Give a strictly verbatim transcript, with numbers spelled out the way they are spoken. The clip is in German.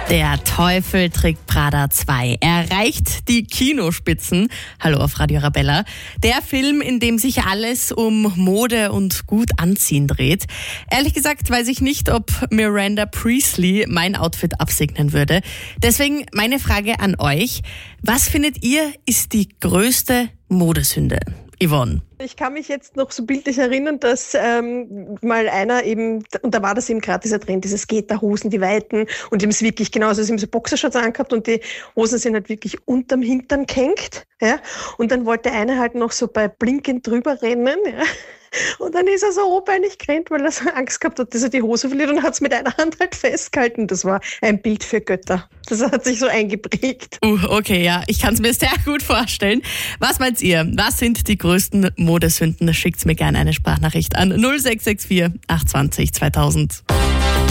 Der Teufel trägt Prada zwei erreicht die Kinospitzen. Hallo auf Radio Arabella. Der Film, in dem sich alles um Mode und gut anziehen dreht. Ehrlich gesagt weiß ich nicht, ob Miranda Priestly mein Outfit absegnen würde. Deswegen meine Frage an euch. Was findet ihr ist die größte Modesünde? Yvonne. Ich kann mich jetzt noch so bildlich erinnern, dass ähm, mal einer eben, und da war das eben gerade dieser Trend, diese Skaterhosen, die weiten, und die haben es wirklich genauso, sie haben so Boxershorts angehabt und die Hosen sind halt wirklich unterm Hintern gehängt, ja, und dann wollte einer halt noch so bei Blinkend drüber rennen, ja, und dann ist er so obereinig gerannt, weil er so Angst gehabt hat, dass er die Hose verliert, und hat es mit einer Hand halt festgehalten. Das war ein Bild für Götter. Das hat sich so eingeprägt. Uh, okay, ja, ich kann es mir sehr gut vorstellen. Was meint ihr? Was sind die größten Modesünden? Schickt's mir gerne eine Sprachnachricht an null sechs sechs vier acht zwei null zweitausend.